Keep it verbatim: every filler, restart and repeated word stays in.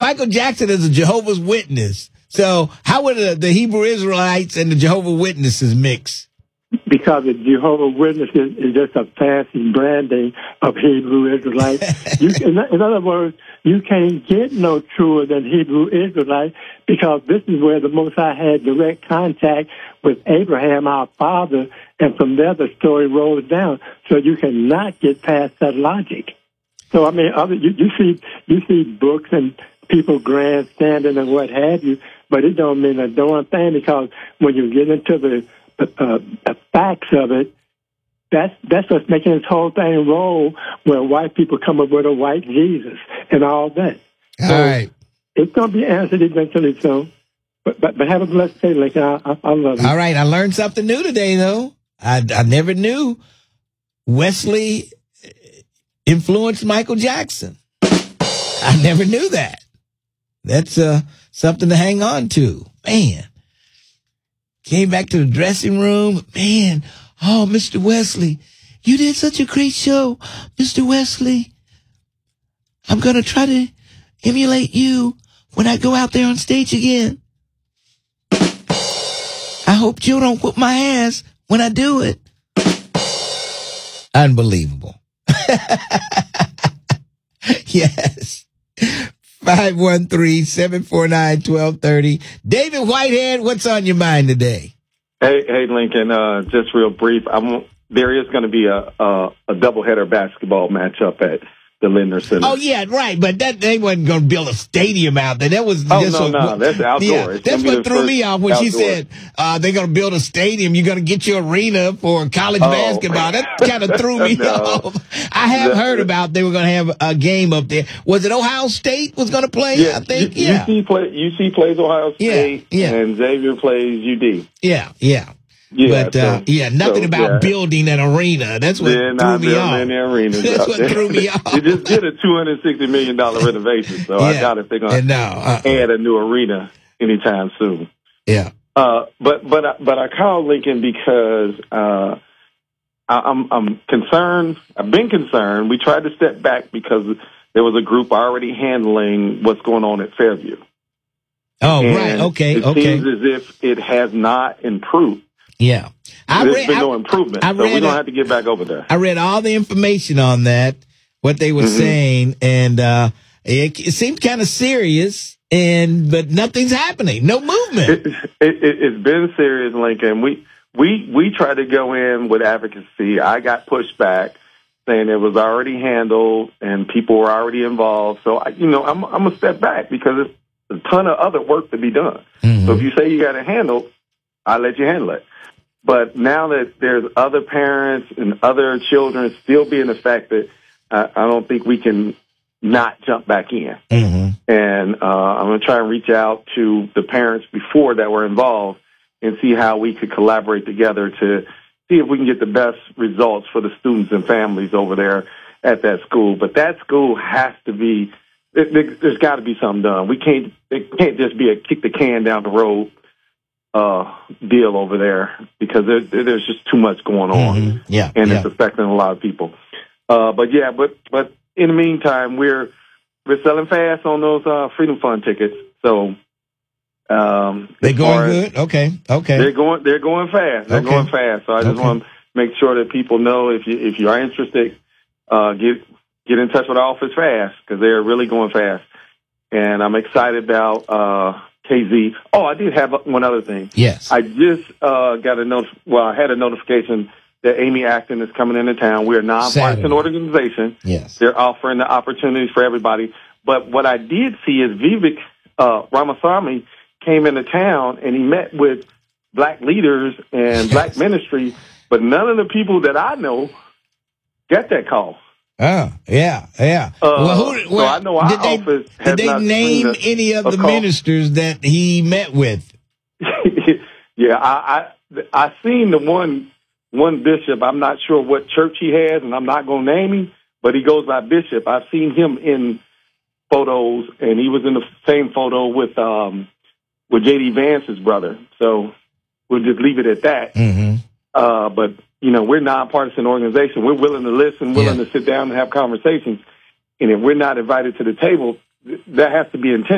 Michael Jackson is a Jehovah's Witness. So how would the, the Hebrew Israelites and the Jehovah's Witnesses mix? Because the Jehovah's Witnesses is just a fancy branding of Hebrew Israelites. you, in, in other words, you can't get no truer than Hebrew Israelite, because this is where the Most High had direct contact with Abraham, our father, and from there the story rolls down. So you cannot get past that logic. So I mean, other, you, you see, you see books and people grandstanding and what have you, but it don't mean a darn thing, because when you get into the uh, the facts of it, that's that's what's making this whole thing roll, where white people come up with a white Jesus and all that. All so right. It's going to be answered eventually soon. But, but, but have a blessed day, Lincoln. I, I, I love you. All right. I learned something new today, though. I, I never knew Wesley influenced Michael Jackson. I never knew that. That's uh, something to hang on to. Man. Came back to the dressing room. Man, oh, Mister Wesley, you did such a great show, Mister Wesley. I'm going to try to emulate you when I go out there on stage again. I hope you don't whoop my ass when I do it. Unbelievable. Yes. five one three, seven four nine, one two three zero. David Whitehead, what's on your mind today? Hey, hey, Lincoln, uh, just real brief. I'm, there is going to be a, a, a doubleheader basketball matchup at the Lindner Center. Oh, yeah, right. But that they wasn't going to build a stadium out there. That was oh, just no, a, no, that's outdoor. Yeah, that's what threw me off when outdoor. She said uh, they're going to build a stadium. You're going to get your arena for college oh. basketball. That kind of threw me no. off. I have no. heard about they were going to have a game up there. Was it Ohio State was going to play? Yeah, I think, U- yeah. U C, play, U C plays Ohio State, yeah, yeah. and Xavier plays U D. Yeah, yeah. Yeah, but, uh, so, yeah, nothing so, about yeah. building an arena. That's what They're threw not me off. Any arenas That's what there. threw me off. You just did a two hundred sixty million dollars renovation, so yeah. I doubt if they're going to no, uh-uh. add a new arena anytime soon. Yeah. Uh, but but but I called Lincoln because uh, I, I'm I'm concerned. I've been concerned. We tried to step back because there was a group already handling what's going on at Fairview. Oh, and right. Okay. It okay. seems as if it has not improved. Yeah. I There's read, been no I, improvement, I so we're going to uh, have to get back over there. I read all the information on that, what they were mm-hmm. saying, and uh, it, it seemed kind of serious, and but nothing's happening. No movement. It, it, it, it's been serious, Lincoln. We, we, we tried to go in with advocacy. I got pushed back, saying it was already handled and people were already involved. So, I, you know, I'm, I'm going to step back because there's a ton of other work to be done. Mm-hmm. So if you say you got it handled, I'll let you handle it. But now that there's other parents and other children still being affected, I, I don't think we can not jump back in. Mm-hmm. And uh, I'm going to try and reach out to the parents before that were involved and see how we could collaborate together to see if we can get the best results for the students and families over there at that school. But that school has to be, there, there's got to be something done. We can't, it can't just be a kick the can down the road uh, deal over there because there, there's just too much going on. Mm-hmm. Yeah. And yeah. it's affecting a lot of people. Uh, but yeah, but, but in the meantime, we're, we're selling fast on those, uh, Freedom Fund tickets. So, um, they're going good. Okay. Okay. They're going, they're going fast. They're okay. going fast. So I just okay. want to make sure that people know if you, if you are interested, uh, get, get in touch with the office fast because they're really going fast. And I'm excited about, uh, K Z. Oh, I did have one other thing. Yes. I just uh, got a notif- Well, I had a notification that Amy Acton is coming into town. We're a nonpartisan Saturday. organization. Yes. They're offering the opportunities for everybody. But what I did see is Vivek uh, Ramaswamy came into town and he met with black leaders and black ministry, but none of the people that I know got that call. Oh, yeah, yeah. Uh, well, who, well, so I know our did they, office has did they not name a, any of the call. ministers that he met with? yeah, I, I I seen the one one bishop. I'm not sure what church he has, and I'm not going to name him, but he goes by Bishop. I've seen him in photos, and he was in the same photo with um with J D Vance's brother. So we'll just leave it at that. Mm-hmm. Uh, but you know, we're a nonpartisan organization. We're willing to listen, willing yeah. to sit down and have conversations. And if we're not invited to the table, that has to be intentional.